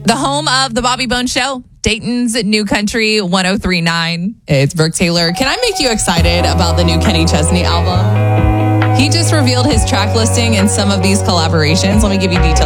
The home of the Bobby Bones Show, Dayton's New Country 103.9. It's Brooke Taylor. Can I make you excited about the new Kenny Chesney album? He just revealed his track listing and some of these collaborations. Let me give you details.